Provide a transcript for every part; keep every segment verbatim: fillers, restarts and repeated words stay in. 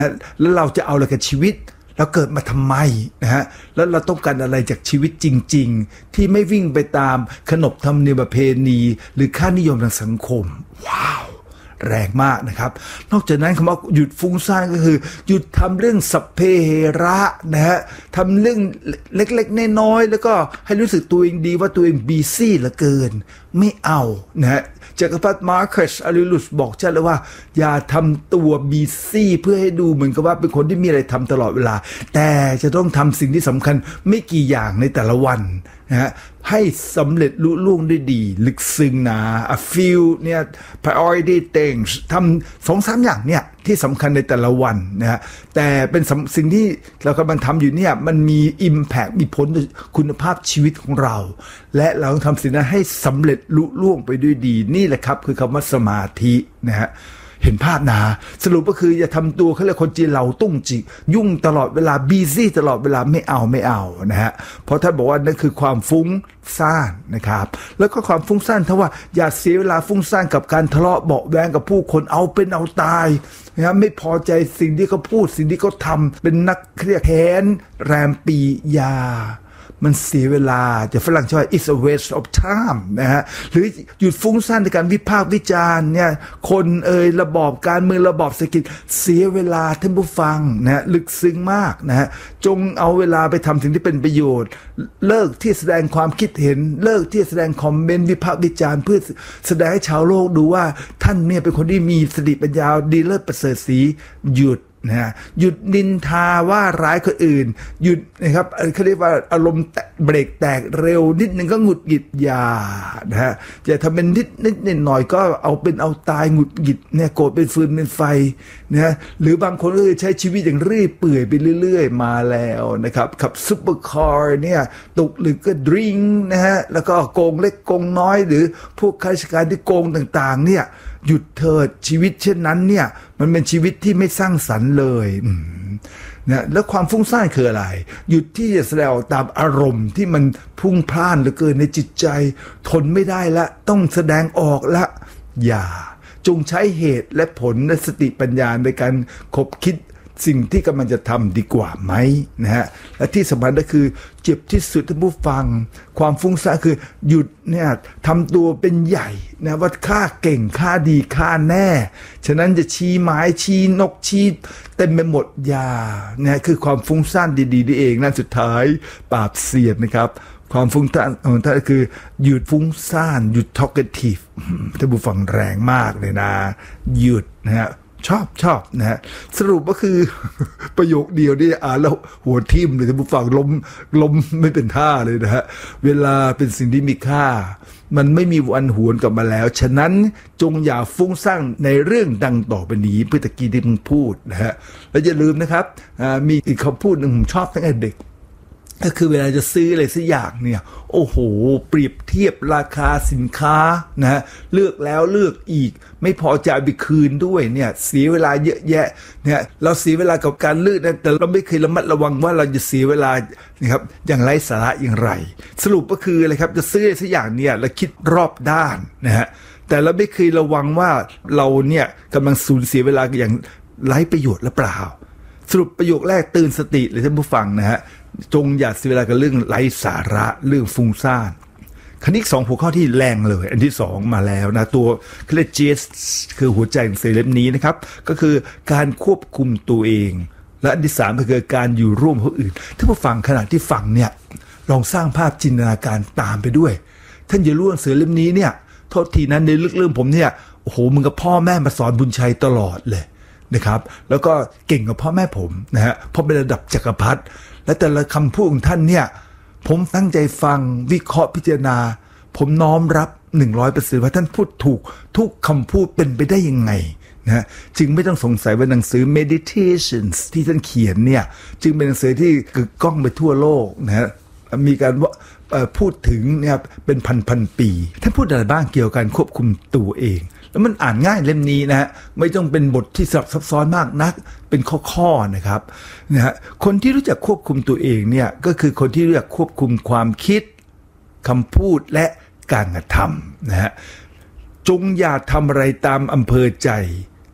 แล้วเราจะเอาอะไรกับชีวิตเราเกิดมาทำไมนะฮะแล้วเราต้องการอะไรจากชีวิตจริงๆที่ไม่วิ่งไปตามขนบธรรมเนียมประเพณีหรือค่านิยมทางสังคมว้าวแรงมากนะครับนอกจากนั้นคำว่าหยุดฟุ้งซ่านก็คือหยุดทำเรื่องสัพเพเหระนะฮะทำเรื่องเล็กๆน้อยๆแล้วก็ให้รู้สึกตัวเองดีว่าตัวเองบีซี่เหลือเกินไม่เอานะฮะจักรพรรดิมาร์คัส อาริลุสบอกชัดเลยว่าอย่าทำตัวบีซี่เพื่อให้ดูเหมือนกับว่าเป็นคนที่มีอะไรทำตลอดเวลาแต่จะต้องทำสิ่งที่สำคัญไม่กี่อย่างในแต่ละวันนะฮะให้สำเร็จลุล่วงได้ดีลึกซึ้งนะ a few เนี่ย priority things ทำสองสามอย่างเนี่ยที่สำคัญในแต่ละวันนะฮะแต่เป็นสิ่งที่เรากำลังทำอยู่เนี่ยมันมี impact มีผลต่อคุณภาพชีวิตของเราและเราต้องทำสิ่งนั้นให้สำเร็จลุล่วงไปด้วยดีนี่แหละครับคือคำว่าสมาธินะฮะเห็นภาพนะสรุปก็คืออย่าทำตัวเขาเรียกคนจีนเหล่าตุ้งจิยุ่งตลอดเวลาบีซี่ตลอดเวลาไม่เอาไม่เอานะฮะเพราะท่านบอกว่านั่นคือความฟุ้งซ่านนะครับแล้วก็ความฟุ้งซ่านถ้าว่าอย่าเสียเวลาฟุ้งซ่านกับการทะเลาะเบาะแว้งกับผู้คนเอาเป็นเอาตายนะไม่พอใจสิ่งที่เขาพูดสิ่งที่เขาทำเป็นนักเครียดแค้นแรมปียามันเสียเวลาจะฝรั่งชอบ it's a waste of time นะฮะหรือหยุดฟุ้งซ่านในการวิพากษ์วิจารณ์เนี่ยคนเอ่ยระบอบการเมืองระบอบเศรษฐกิจเสียเวลาท่านผู้ฟังนะลึกซึ้งมากนะฮะจงเอาเวลาไปทำสิ่งที่เป็นประโยชน์เลิกที่แสดงความคิดเห็นเลิกที่แสดงคอมเมนต์วิพากษ์วิจารณ์เพื่อแสดงให้ชาวโลกดูว่าท่านเนี่ยเป็นคนที่มีสติปัญญาดีเลิศประเสริฐศรีหยุดนะหยุดนินทาว่าร้ายคนอื่นหยุดนะครับเขาเรียกว่าอารมณ์เบรกแตกเร็วนิดนึงก็หงุดหงิดยานะฮะจะทำเป็นนิดนิดนิดหน่อยก็เอาเป็นเอาตายหงุดหงิดเนี่ยโกรธเป็นฟืนเป็นไฟนะหรือบางคนก็ใช้ชีวิตอย่างรื่อยเปื่อยไปเรื่อยๆมาแล้วนะครับขับซุปเปอร์คาร์เนี่ยตกหรือก็ดริงนะฮะแล้วก็โกงเล็กโกงน้อยหรือพวกข้าราชการที่โกงต่างๆเนี่ยหยุดเถิดชีวิตเช่นนั้นเนี่ยมันเป็นชีวิตที่ไม่สร้างสรรค์เลยนะแล้วความฟุ้งซ่านคืออะไรหยุดที่จะแสดงออกตามอารมณ์ที่มันพุ่งพล่านเหลือเกินในจิตใจทนไม่ได้ละต้องแสดงออกละอย่าจงใช้เหตุและผลและสติปัญญาในการคบคิดสิ่งที่กำลังจะทำดีกว่าไหมนะฮะและที่สำคัญก็คือเจ็บที่สุดท่านผู้ฟังความฟุ้งซ่านคือหยุดเนี่ยทำตัวเป็นใหญ่นะว่าข้าเก่งข้าดีข้าแน่ฉะนั้นจะชี้ไม้ชี้นกชี้เต็มไปหมดยาเนี่ยคือความฟุ้งซ่านดีๆนี่เองนั่นสุดท้ายปราบเสียดนะครับความฟุ้งซ่านของท่านก็คือหยุดฟุ้งซ่านหยุด talkative ท่านผู้ฟังแรงมากเลยนะหยุดนะฮะชอบชอบนะฮะสรุปก็คือ ประโยคเดียวนี่อ่านแล้วหัวทิ่มเลยท่านผู้ฟังล้มล้มไม่เป็นท่าเลยนะฮะเวลาเป็นสิ่งที่มีค่ามันไม่มีวันหวนกลับมาแล้วฉะนั้นจงอย่าฟุ้งซ่านในเรื่องดังต่อไปนี้เพื่อตะกี้ที่มึงพูดนะฮะแล้วอย่าลืมนะครับมีอีกคำพูดหนึ่งผมชอบตั้งแต่เด็กก็คือเวลาจะซื้ออะไรสักอย่างเนี่ยโอ้โหเปรียบเทียบราคาสินค้านะฮะเลือกแล้วเลือกอีกไม่พอจะเอาไปคืนด้วยเนี่ยเสียเวลาเยอะแยะเนี่ยเราเสียเวลากับการเลือกนะแต่เราไม่เคยระมัดระวังว่าเราจะเสียเวลานะครับอย่างไร้สาระอย่างไรสรุปก็คืออะไรครับจะซื้ออะไรสักอย่างเนี่ยเราคิดรอบด้านนะฮะแต่เราไม่เคยระวังว่าเราเนี่ยกำลังสูญเสียเวลาอย่างไร้ประโยชน์หรือเปล่าสรุปประโยคแรกตื่นสติเลยท่านผู้ฟังนะฮะจงอย่าเสียเวลากับเรื่องไร้สาระเรื่องฟุ้งซ่านคณิตสองหัวข้อที่แรงเลยอันที่สองมาแล้วนะตัวเคล็ดเจสคือหัวใจของเล่มนี้นะครับก็คือการควบคุมตัวเองและอันที่สามก็คือการอยู่ร่วมกับผู้อื่นท่านผู้ฟังขณะที่ฟังเนี่ยลองสร้างภาพจินตนาการตามไปด้วยท่านอย่ารู้หนังสือเล่มนี้เนี่ยโทษทีนั้นในลึกเรื่องผมเนี่ยโอ้โหมึงกับพ่อแม่มาสอนบุญชัยตลอดเลยนะครับแล้วก็เก่งกว่าพ่อแม่ผมนะฮะเพราะเป็นระดับจักรพรรดิและแต่ละคำพูดของท่านเนี่ยผมตั้งใจฟังวิเคราะห์พิจารณาผมน้อมรับ หนึ่งร้อยเปอร์เซ็นต์ ว่าท่านพูดถูกทุกคำพูดเป็นไปได้ยังไงนะจึงไม่ต้องสงสัยว่าหนังสือ Meditations ที่ท่านเขียนเนี่ยจึงเป็นหนังสือที่กึกก้องไปทั่วโลกนะฮะมีการพูดถึงเนี่ยเป็นพันๆปีท่านพูดอะไรบ้างเกี่ยวกับการควบคุมตัวเองแล้วมันอ่านง่ายเล่มนี้นะฮะไม่ต้องเป็นบทที่ซับซ้อนมากนักเป็นข้อๆนะครับนะฮะคนที่รู้จักควบคุมตัวเองเนี่ยก็คือคนที่รู้จักควบคุมความคิดคำพูดและการกระทำนะฮะจงอย่าทำอะไรตามอำเภอใจ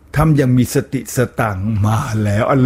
ทำอย่างมีสติสตังค์มาแล้ว